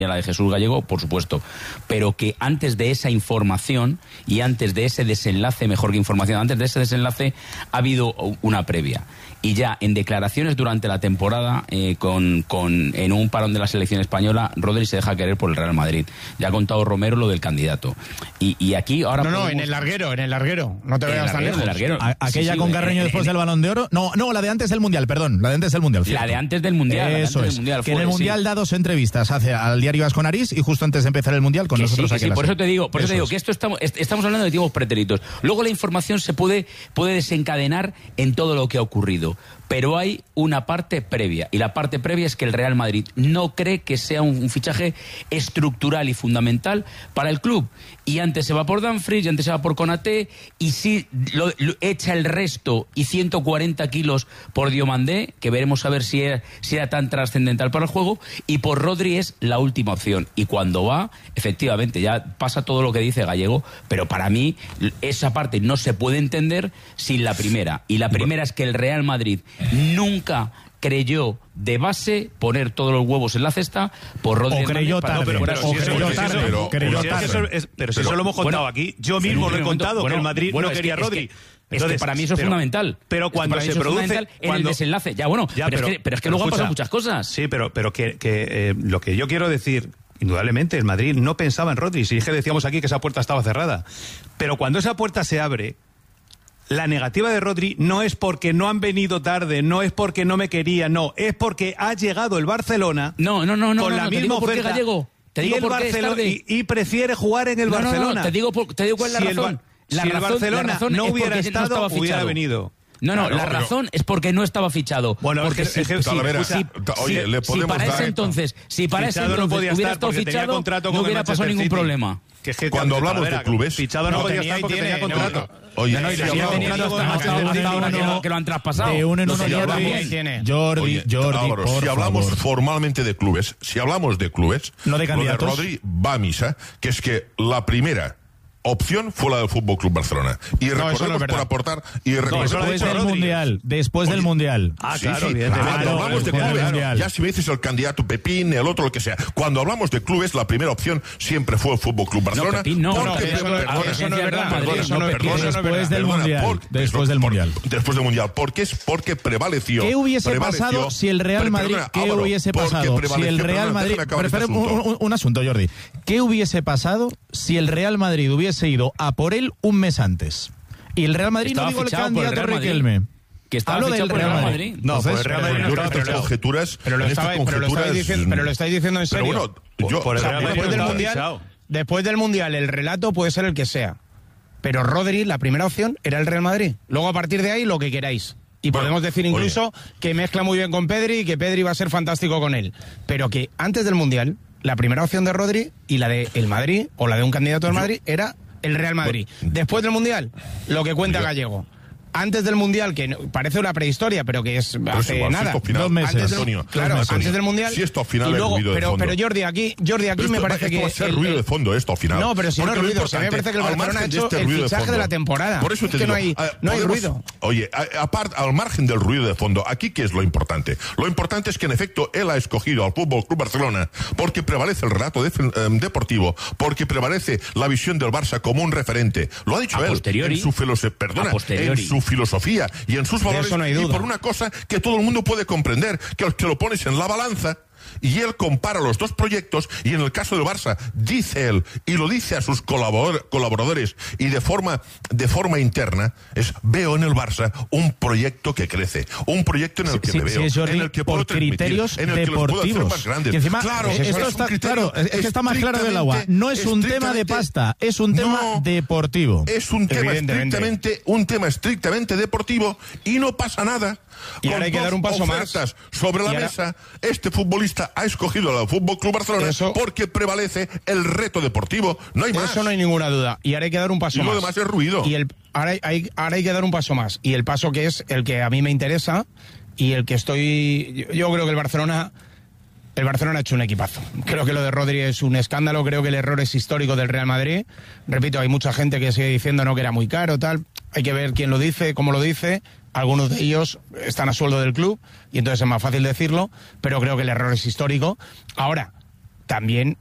y a la de Jesús Gallego, por supuesto, pero que antes de esa información y antes de ese desenlace, mejor que información, antes de ese desenlace ha habido una previa. Y ya en declaraciones durante la temporada, en un parón de la selección española, Rodri se deja querer por el Real Madrid. Ya ha contado Romero lo del candidato. Y aquí ahora... No, en el larguero. No te vayas tan lejos. Aquella con Carreño después del Balón de Oro. No, la de antes del Mundial, perdón. La de antes del Mundial. La de antes del Mundial. Eso es. Que en el Mundial da 2 entrevistas al diario Vasco Nariz y justo antes de empezar el Mundial con que nosotros aquí. Sí, por eso te digo que esto estamos hablando de tiempos pretéritos. Luego la información se puede desencadenar en todo lo que ha ocurrido. Pero hay una parte previa, y la parte previa es que el Real Madrid no cree que sea un fichaje estructural y fundamental para el club. Y antes se va por Dumfries, y antes se va por Konaté, y si lo echa el resto y 140 kilos por Diomandé, que veremos a ver si era tan trascendental para el juego, y por Rodri es la última opción. Y cuando va, efectivamente, ya pasa todo lo que dice Gallego, pero para mí esa parte no se puede entender sin la primera. Y la primera es que el Real Madrid nunca creyó de base poner todos los huevos en la cesta por Rodri. O creyó tarde. Pero si eso lo hemos contado aquí, yo mismo lo he contado, que el Madrid no quería a Rodri. Entonces, para mí eso es fundamental. Pero cuando se produce en el desenlace, pero es que luego han pasado muchas cosas. Sí, pero que lo que yo quiero decir, indudablemente, el Madrid no pensaba en Rodri. Si es que decíamos aquí que esa puerta estaba cerrada. Pero cuando esa puerta se abre, la negativa de Rodri no es porque no han venido tarde, no es porque no me quería, no, es porque ha llegado el Barcelona con la misma oferta Gallego. Te digo por qué es tarde. Y prefiere jugar en el Barcelona. Te digo cuál es la razón. Si el Barcelona no hubiera estado, hubiera venido. La razón es porque no estaba fichado. Bueno, porque si para ese entonces hubiera estado fichado, no hubiera pasado ningún problema. Cuando hablamos de clubes, fichado no podía estar porque tenía contrato. Oye, que lo han traspasado. De uno en uno Jordi, si hablamos formalmente de clubes, no de candidatos, lo de Rodri va a misa, que es que la primera opción fue la del Fútbol Club Barcelona. Y recordemos por aportar. Después del Mundial. Claro, cuando hablamos de clubes, ya si me dices el candidato Pepín, el otro, lo que sea. Cuando hablamos de clubes, la primera opción siempre fue el Fútbol Club Barcelona. Eso no es verdad. Después del Mundial. Después del Mundial. Porque prevaleció. ¿Qué hubiese pasado si el Real Madrid... ¿Qué hubiese pasado si el Real Madrid... Un asunto, Jordi. ¿Qué hubiese pasado si el Real Madrid hubiese ido a por él un mes antes? Y el Real Madrid, no digo el candidato Riquelme, que estaba fichado por el Real Madrid. No, pues el Real Madrid no estaba, pero lo estáis diciendo en serio. Después del Mundial el relato puede ser el que sea, pero Rodri, la primera opción era el Real Madrid. Luego a partir de ahí lo que queráis. Y podemos decir incluso que mezcla muy bien con Pedri y que Pedri va a ser fantástico con él. Pero que antes del Mundial, la primera opción de Rodri y la de el Madrid, o la de un candidato del Madrid, era el Real Madrid. Después del Mundial, lo que cuenta Gallego. Antes del Mundial, que parece una prehistoria, pero que es hace igual, nada. Si final, 2 meses, Antonio. Claro, antes del Mundial. Si esto al final y luego, es ruido de fondo. Pero Jordi, aquí me parece que... Esto va a ser ruido de fondo, esto al final. No, pero si no es ruido, a mí me parece que el Barcelona ha hecho el fichaje de la temporada. Por eso te digo, no hay ruido. Oye, aparte, al margen del ruido de fondo, aquí ¿qué es lo importante? Lo importante es que en efecto él ha escogido al Fútbol Club Barcelona porque prevalece el relato deportivo, porque prevalece la visión del Barça como un referente. Lo ha dicho él en su filosofía y en sus valores, no hay duda. y por una cosa que todo el mundo puede comprender, que lo pones en la balanza y él compara los dos proyectos, y en el caso del Barça dice él, y lo dice a sus colaboradores y de forma interna, veo en el Barça un proyecto que crece, un proyecto en el que me veo, Jordi, en el que por puedo criterios en el que los puedo hacer deportivos. más grandes. Que encima, claro, esto está claro, es que está más claro del agua. No es un tema de pasta, es un tema deportivo. Es un tema estrictamente deportivo, y no pasa nada. Y ahora hay que dar un paso más sobre la mesa. Este futbolista ha escogido al Fútbol Club Barcelona porque prevalece el reto deportivo. No hay más. Eso no hay ninguna duda. Y ahora hay que dar un paso más. Y lo demás es ruido. Y ahora hay que dar un paso más. Y el paso que es el que a mí me interesa y el que yo creo que el Barcelona ha hecho un equipazo. Creo que lo de Rodri es un escándalo. Creo que el error es histórico del Real Madrid. Repito, hay mucha gente que sigue diciendo que era muy caro, tal. Hay que ver quién lo dice, cómo lo dice. Algunos de ellos están a sueldo del club y entonces es más fácil decirlo, pero creo que el error es histórico. Ahora, también